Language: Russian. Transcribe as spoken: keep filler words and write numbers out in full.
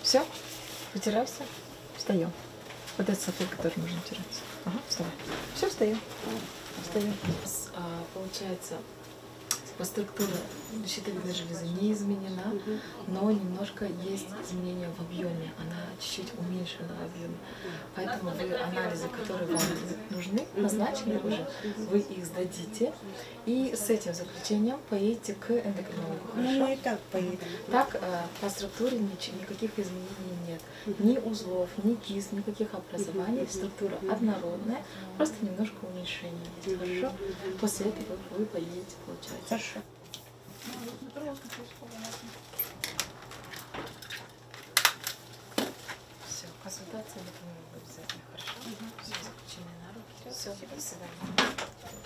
Все? Потирался? Встаем. Вот эта салфетка тоже можно тираться. Ага, вставай. Все, встаем. Встаем. А, получается, по структуре щитовидной железы не изменена, но немножко есть изменения в объеме. Она чуть-чуть уменьшена в объеме. Поэтому вы анализы, которые вам нужны, назначили уже, вы их сдадите. И с этим заключением поедете к эндокринологу. Ну, мы и так поедем. Так, э, по структуре ничего, никаких изменений нет. Ни узлов, ни кист, никаких образований. Структура однородная, просто немножко уменьшение есть. Хорошо? После этого вы поедете, получается. Хорошо. Все, консультация, я думаю, обязательно. Хорошо? Все, заключение на руки. Все, до свидания.